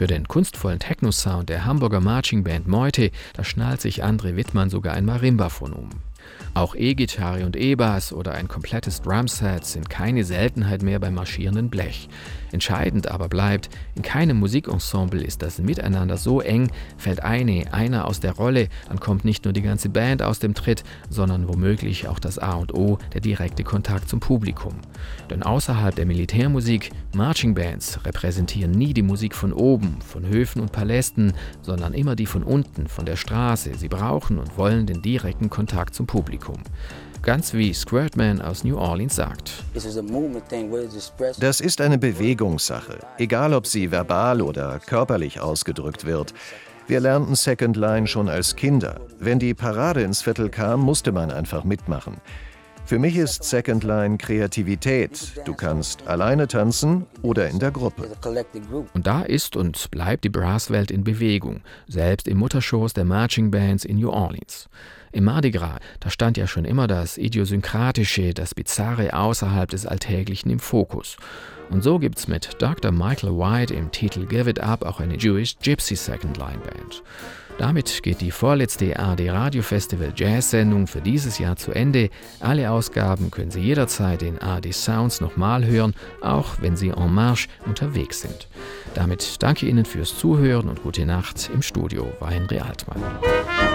Für den kunstvollen Techno-Sound der Hamburger Marching-Band Meute, da schnallt sich André Wittmann sogar ein Marimbaphon um. Auch E-Gitarre und E-Bass oder ein komplettes Drumset sind keine Seltenheit mehr beim marschierenden Blech. Entscheidend aber bleibt, in keinem Musikensemble ist das Miteinander so eng, fällt einer aus der Rolle, dann kommt nicht nur die ganze Band aus dem Tritt, sondern womöglich auch das A und O, der direkte Kontakt zum Publikum. Denn außerhalb der Militärmusik, Marching Bands repräsentieren nie die Musik von oben, von Höfen und Palästen, sondern immer die von unten, von der Straße. Sie brauchen und wollen den direkten Kontakt zum Publikum. Ganz wie Squirtman aus New Orleans sagt. Das ist eine Bewegungssache, egal ob sie verbal oder körperlich ausgedrückt wird. Wir lernten Second Line schon als Kinder. Wenn die Parade ins Viertel kam, musste man einfach mitmachen. Für mich ist Second Line Kreativität. Du kannst alleine tanzen oder in der Gruppe. Und da ist und bleibt die Brasswelt in Bewegung, selbst im Mutterschoß der Marching Bands in New Orleans. Im Mardi Gras, da stand ja schon immer das Idiosynkratische, das Bizarre außerhalb des Alltäglichen im Fokus. Und so gibt's mit Dr. Michael White im Titel Give It Up auch eine Jewish Gypsy Second Line Band. Damit geht die vorletzte ARD Radio Festival Jazz-Sendung für dieses Jahr zu Ende. Alle Ausgaben können Sie jederzeit in ARD Sounds nochmal hören, auch wenn Sie en marche unterwegs sind. Damit danke Ihnen fürs Zuhören und gute Nacht. Im Studio war Henry Altmann.